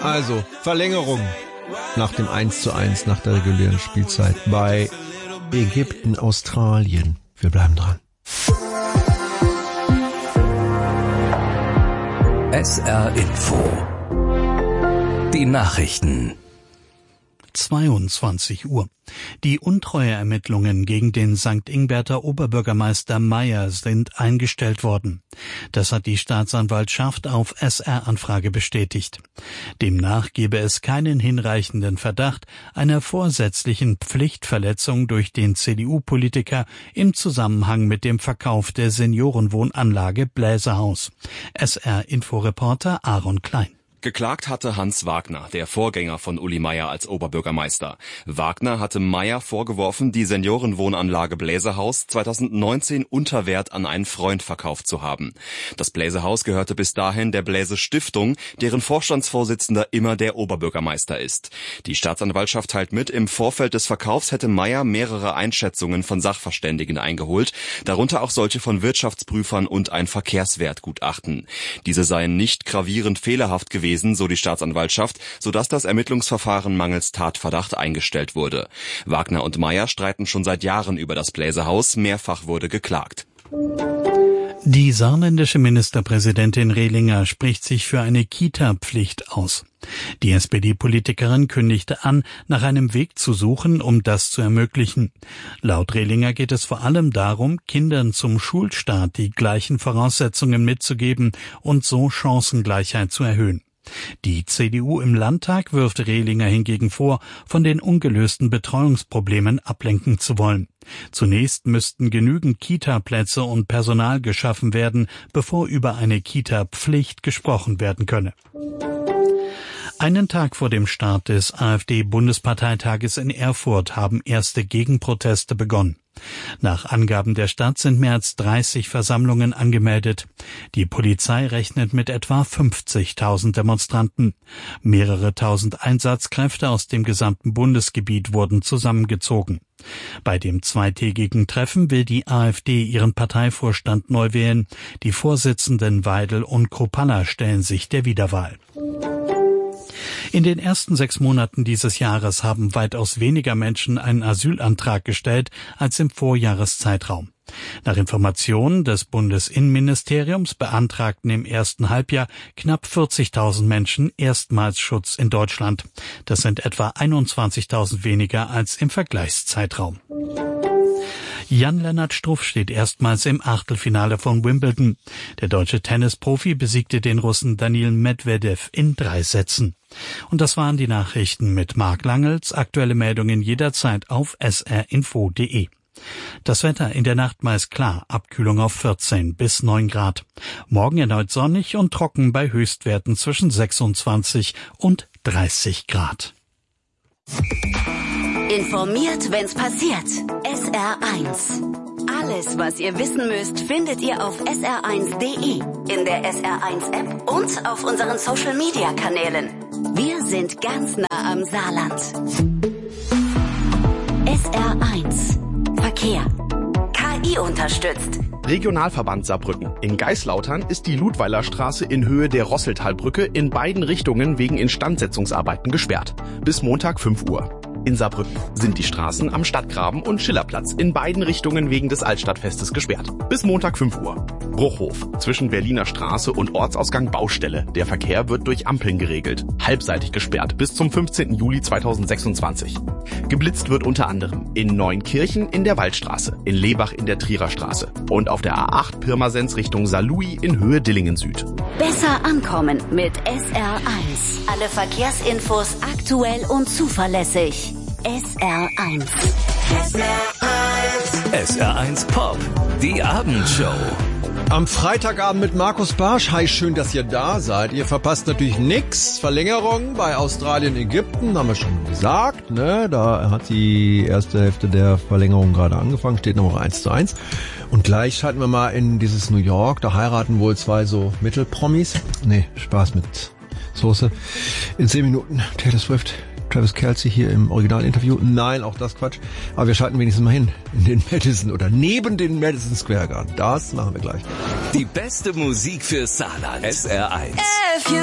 Also, Verlängerung nach dem 1:1, nach der regulären Spielzeit bei Ägypten, Australien. Wir bleiben dran. SR Info. Die Nachrichten. 22 Uhr. Die Untreueermittlungen gegen den St. Ingberter Oberbürgermeister Meyer sind eingestellt worden. Das hat die Staatsanwaltschaft auf SR-Anfrage bestätigt. Demnach gebe es keinen hinreichenden Verdacht einer vorsätzlichen Pflichtverletzung durch den CDU-Politiker im Zusammenhang mit dem Verkauf der Seniorenwohnanlage Bläserhaus. SR-Inforeporter Aaron Klein. Geklagt hatte Hans Wagner, der Vorgänger von Uli Meyer als Oberbürgermeister. Wagner hatte Meyer vorgeworfen, die Seniorenwohnanlage Bläserhaus 2019 unter Wert an einen Freund verkauft zu haben. Das Bläserhaus gehörte bis dahin der Bläse Stiftung, deren Vorstandsvorsitzender immer der Oberbürgermeister ist. Die Staatsanwaltschaft teilt mit, im Vorfeld des Verkaufs hätte Meyer mehrere Einschätzungen von Sachverständigen eingeholt, darunter auch solche von Wirtschaftsprüfern und ein Verkehrswertgutachten. Diese seien nicht gravierend fehlerhaft gewesen, so die Staatsanwaltschaft, sodass das Ermittlungsverfahren mangels Tatverdacht eingestellt wurde. Wagner und Meyer streiten schon seit Jahren über das Bläserhaus, mehrfach wurde geklagt. Die saarländische Ministerpräsidentin Rehlinger spricht sich für eine Kita-Pflicht aus. Die SPD-Politikerin kündigte an, nach einem Weg zu suchen, um das zu ermöglichen. Laut Rehlinger geht es vor allem darum, Kindern zum Schulstart die gleichen Voraussetzungen mitzugeben und so Chancengleichheit zu erhöhen. Die CDU im Landtag wirft Rehlinger hingegen vor, von den ungelösten Betreuungsproblemen ablenken zu wollen. Zunächst müssten genügend Kita-Plätze und Personal geschaffen werden, bevor über eine Kita-Pflicht gesprochen werden könne. Einen Tag vor dem Start des AfD-Bundesparteitages in Erfurt haben erste Gegenproteste begonnen. Nach Angaben der Stadt sind mehr als 30 Versammlungen angemeldet. Die Polizei rechnet mit etwa 50.000 Demonstranten. Mehrere tausend Einsatzkräfte aus dem gesamten Bundesgebiet wurden zusammengezogen. Bei dem zweitägigen Treffen will die AfD ihren Parteivorstand neu wählen. Die Vorsitzenden Weidel und Kruppalla stellen sich der Wiederwahl. In den ersten 6 Monaten dieses Jahres haben weitaus weniger Menschen einen Asylantrag gestellt als im Vorjahreszeitraum. Nach Informationen des Bundesinnenministeriums beantragten im ersten Halbjahr knapp 40.000 Menschen erstmals Schutz in Deutschland. Das sind etwa 21.000 weniger als im Vergleichszeitraum. Jan-Lennart Struff steht erstmals im Achtelfinale von Wimbledon. Der deutsche Tennisprofi besiegte den Russen Daniil Medvedev in 3 Sätzen. Und das waren die Nachrichten mit Marc Langels. Aktuelle Meldungen jederzeit auf srinfo.de. Das Wetter in der Nacht meist klar, Abkühlung auf 14 bis 9 Grad. Morgen erneut sonnig und trocken bei Höchstwerten zwischen 26 und 30 Grad. Informiert, wenn's passiert. SR1. Alles, was ihr wissen müsst, findet ihr auf sr1.de, in der SR1-App und auf unseren Social-Media-Kanälen. Wir sind ganz nah am Saarland. SR1. Verkehr. KI unterstützt. Regionalverband Saarbrücken. In Geislautern ist die Ludweiler-Straße in Höhe der Rosseltalbrücke in beiden Richtungen wegen Instandsetzungsarbeiten gesperrt. Bis Montag 5 Uhr. In Saarbrücken sind die Straßen am Stadtgraben und Schillerplatz in beiden Richtungen wegen des Altstadtfestes gesperrt. Bis Montag 5 Uhr. Bruchhof. Zwischen Berliner Straße und Ortsausgang Baustelle. Der Verkehr wird durch Ampeln geregelt. Halbseitig gesperrt bis zum 15. Juli 2026. Geblitzt wird unter anderem in Neunkirchen in der Waldstraße, in Lebach in der Trierer Straße und auf der A8 Pirmasens Richtung Saarlouis in Höhe Dillingen Süd. Besser ankommen mit SR1. Alle Verkehrsinfos aktuell und zuverlässig. SR1. SR1 Pop, die Abendshow. Am Freitagabend mit Markus Barsch. Hi, schön, dass ihr da seid. Ihr verpasst natürlich nix. Verlängerung bei Australien, Ägypten, haben wir schon gesagt, ne? Da hat die erste Hälfte der Verlängerung gerade angefangen, steht noch 1:1. Und gleich schalten wir mal in dieses New York. Da heiraten wohl 2 so Mittelpromis. Nee, Spaß mit Soße. In 10 Minuten Taylor Swift, Travis Kelce hier im Originalinterview. Nein, auch das Quatsch. Aber wir schalten wenigstens mal hin. In den Madison oder neben den Madison Square Garden. Das machen wir gleich. Die beste Musik für Saarland. SR1.